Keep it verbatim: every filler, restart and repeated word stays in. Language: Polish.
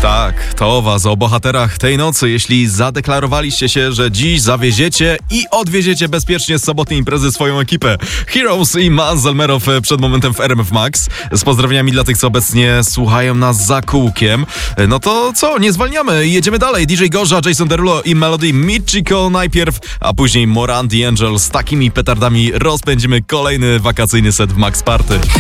Tak, to o was, o bohaterach tej nocy. Jeśli zadeklarowaliście się, że dziś zawieziecie i odwieziecie bezpiecznie z sobotniej imprezy swoją ekipę. Heroes i Maz Almerow przed momentem w R M F Max. Z pozdrowieniami dla tych, co obecnie słuchają nas za kółkiem. No to co, nie zwalniamy, jedziemy dalej. D J Gorza, Jason Derulo i Melody Michiko najpierw, a później Moran The Angel. Z takimi petardami rozpędzimy kolejny wakacyjny set w Max Party.